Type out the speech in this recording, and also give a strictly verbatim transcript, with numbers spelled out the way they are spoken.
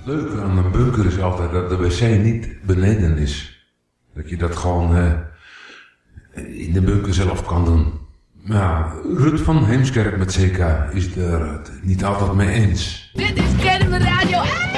Leuk aan een bunker is altijd dat de wc niet beneden is. Dat je dat gewoon uh, in de bunker zelf kan doen. Ja, Rut van Heemskerk met C K is er het niet altijd mee eens. Dit is Kennemer Radio.